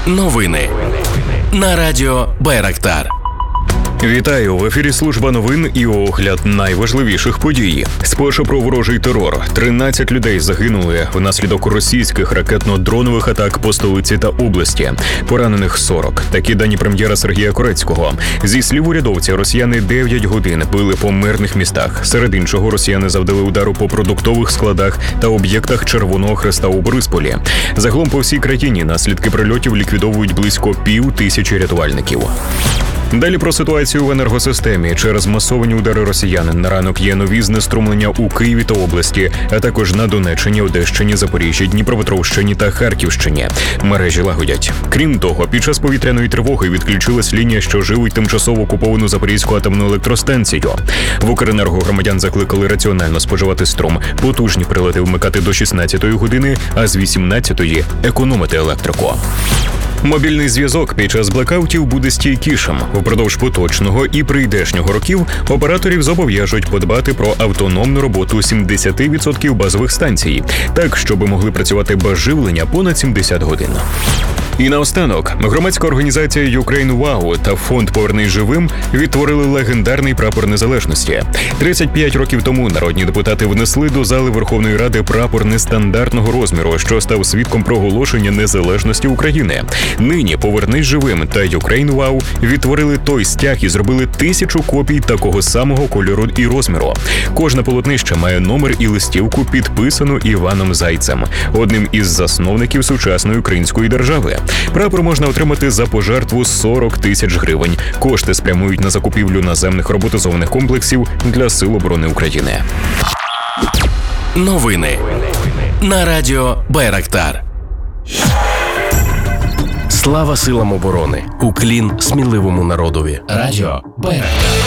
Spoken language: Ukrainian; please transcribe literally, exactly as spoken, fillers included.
Новини на радіо Байрактар. Вітаю! В ефірі служба новин і огляд найважливіших подій. Спершу про ворожий терор. тринадцять людей загинули внаслідок російських ракетно-дронових атак по столиці та області. Поранених сорок. Такі дані прем'єра Сергія Корецького. Зі слів урядовця, росіяни дев'ять годин били по мирних містах. Серед іншого, росіяни завдали удару по продуктових складах та об'єктах Червоного Хреста у Борисполі. Загалом по всій країні наслідки прильотів ліквідовують близько пів тисячі рятувальників. Далі про ситуацію в енергосистемі. Через масовані удари росіян на ранок є нові знеструмлення у Києві та області, а також на Донеччині, Одещині, Запоріжжі, Дніпропетровщині та Харківщині. Мережі лагодять. Крім того, під час повітряної тривоги відключилась лінія, що живить тимчасово окуповану Запорізьку атомну електростанцію. В Укренерго громадян закликали раціонально споживати струм, потужні прилади вмикати до шістнадцятої години, а з вісімнадцятої економити електрику. Мобільний зв'язок під час блекаутів буде стійкішим. Впродовж поточного і прийдешнього років операторів зобов'яжуть подбати про автономну роботу сімдесят відсотків базових станцій, так, щоб могли працювати без живлення понад сімдесят годин. І наостанок, громадська організація Ukraine Wow та фонд «Повернись живим» відтворили легендарний прапор незалежності. тридцять п'ять років тому народні депутати внесли до зали Верховної Ради прапор нестандартного розміру, що став свідком проголошення незалежності України. Нині «Повернись живим» та Ukraine Wow відтворили той стяг і зробили тисячу копій такого самого кольору і розміру. Кожне полотнище має номер і листівку, підписану Іваном Зайцем, одним із засновників сучасної української держави. Прапор можна отримати за пожертву сорок тисяч гривень. Кошти спрямують на закупівлю наземних роботизованих комплексів для Сил оборони України. Новини на радіо Байрактар. Слава силам оборони! Уклін сміливому народові. Радіо Байрактар.